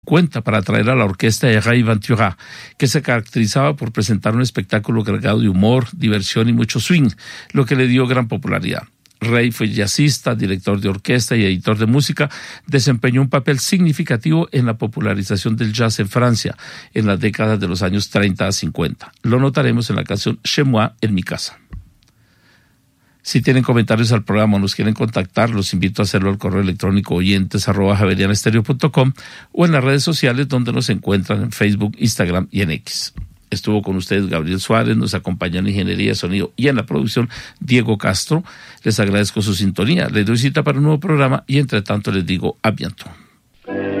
cuenta para atraer a la orquesta de Ray Ventura, que se caracterizaba por presentar un espectáculo cargado de humor, diversión y mucho swing, lo que le dio gran popularidad. Ray fue jazzista, director de orquesta y editor de música. Desempeñó un papel significativo en la popularización del jazz en Francia en las décadas de los años 30 a 50. Lo notaremos en la canción Chez moi, en mi casa. Si tienen comentarios al programa o nos quieren contactar, los invito a hacerlo al correo electrónico oyentes@javerianestereo.com o en las redes sociales donde nos encuentran en Facebook, Instagram y en X. Estuvo con ustedes Gabriel Suárez, nos acompañó en Ingeniería de Sonido y en la producción Diego Castro. Les agradezco su sintonía, les doy cita para un nuevo programa y entre tanto les digo a bientôt.